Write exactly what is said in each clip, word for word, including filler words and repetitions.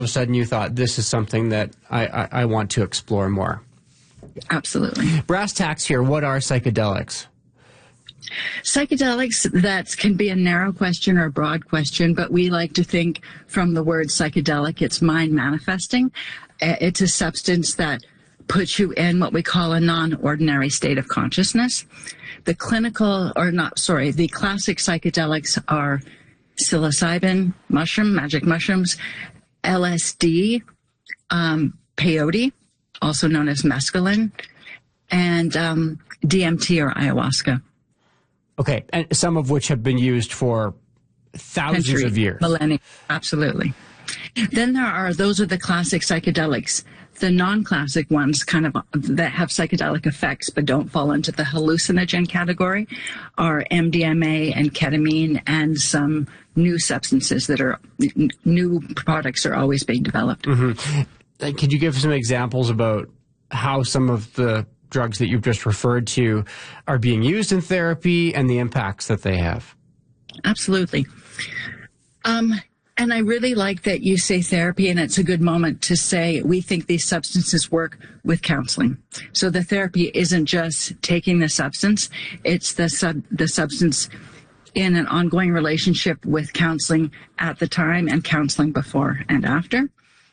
of a sudden you thought, this is something that I, I, I want to explore more. Absolutely. Brass tacks here, what are psychedelics? Psychedelics, that can be a narrow question or a broad question, but we like to think from the word psychedelic, it's mind manifesting. It's a substance that puts you in what we call a non-ordinary state of consciousness. The clinical, or not, sorry, the classic psychedelics are psilocybin, mushroom, magic mushrooms, L S D, um, peyote, also known as mescaline, and um, D M T or ayahuasca. Okay, and some of which have been used for thousands Century, of years. Millennia, absolutely. Then there are, those are the classic psychedelics. The non-classic ones, kind of, that have psychedelic effects but don't fall into the hallucinogen category, are M D M A and ketamine and some new substances that are, n- new products are always being developed. Mm-hmm. Could you give some examples about how some of the drugs that you've just referred to are being used in therapy and the impacts that they have? Absolutely. Um, and I really like that you say therapy, and it's a good moment to say we think these substances work with counseling. So the therapy isn't just taking the substance, it's the sub, the substance in an ongoing relationship with counseling at the time and counseling before and after.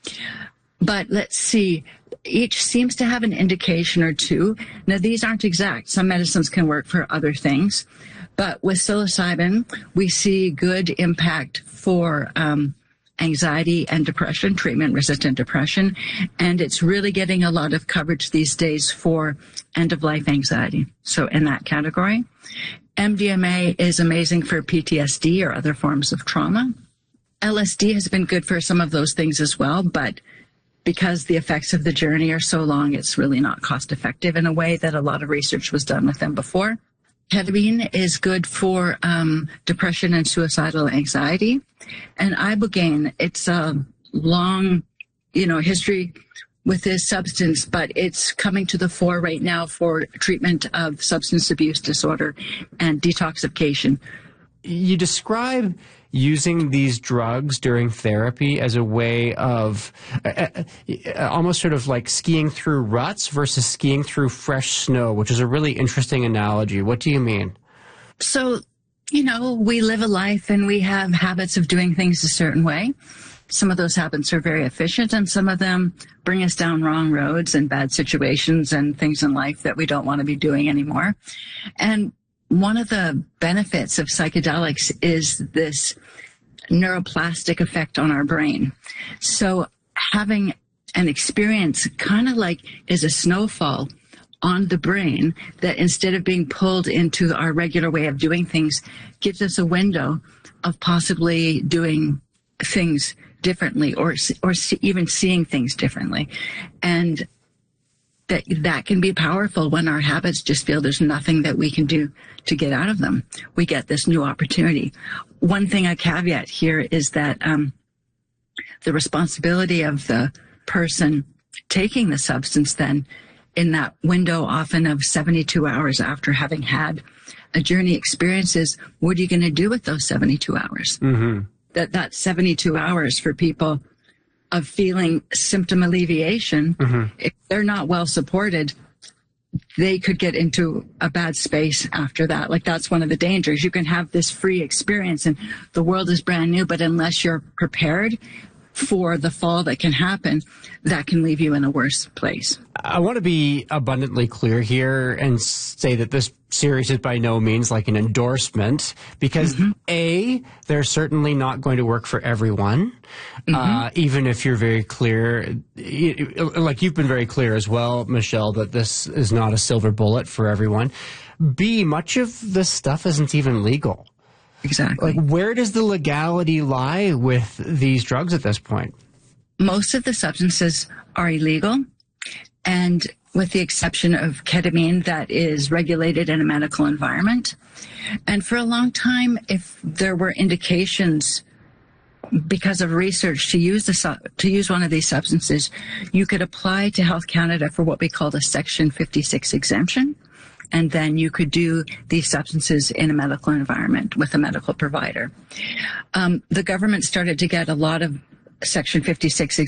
But let's see, each seems to have an indication or two. Now, these aren't exact. Some medicines can work for other things. But with psilocybin, we see good impact for um, anxiety and depression, treatment-resistant depression. And it's really getting a lot of coverage these days for end-of-life anxiety. So in that category, M D M A is amazing for P T S D or other forms of trauma. L S D has been good for some of those things as well, but because the effects of the journey are so long, it's really not cost effective in a way that a lot of research was done with them before. Ketamine is good for um, depression and suicidal anxiety. And ibogaine, it's a long, you know, history with this substance, but it's coming to the fore right now for treatment of substance abuse disorder and detoxification. You describe using these drugs during therapy as a way of uh, uh, almost sort of like skiing through ruts versus skiing through fresh snow, which is a really interesting analogy. What do you mean? So, you know, we live a life and we have habits of doing things a certain way. Some of those habits are very efficient, and some of them bring us down wrong roads and bad situations and things in life that we don't want to be doing anymore. And one of the benefits of psychedelics is this neuroplastic effect on our brain. So having an experience kind of like is a snowfall on the brain that instead of being pulled into our regular way of doing things, gives us a window of possibly doing things differently or or even seeing things differently. And that that can be powerful when our habits just feel there's nothing that we can do to get out of them. We get this new opportunity. One thing I caveat here is that um, the responsibility of the person taking the substance then in that window often of seventy-two hours after having had a journey experience is, what are you going to do with those seventy-two hours? Mm-hmm. That that seventy-two hours for people of feeling symptom alleviation, mm-hmm. if they're not well supported, they could get into a bad space after that. Like, that's one of the dangers. You can have this free experience and the world is brand new, but unless you're prepared for the fall that can happen, that can leave you in a worse place. I want to be abundantly clear here and say that this series is by no means like an endorsement, because mm-hmm. A, they're certainly not going to work for everyone, mm-hmm. uh, even if you're very clear, like you've been very clear as well, Michelle, that this is not a silver bullet for everyone. B, much of this stuff isn't even legal. Exactly. Like, where does the legality lie with these drugs at this point? Most of the substances are illegal, and with the exception of ketamine, that is regulated in a medical environment. And for a long time, if there were indications because of research to use the to use one of these substances, you could apply to Health Canada for what we call a Section fifty-six exemption. And then you could do these substances in a medical environment with a medical provider. Um, the government started to get a lot of Section fifty-six